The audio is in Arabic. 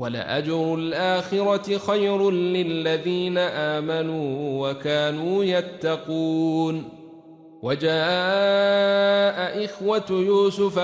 ولأجر الآخرة خير للذين آمنوا وكانوا يتقون. وجاء إخوة يوسف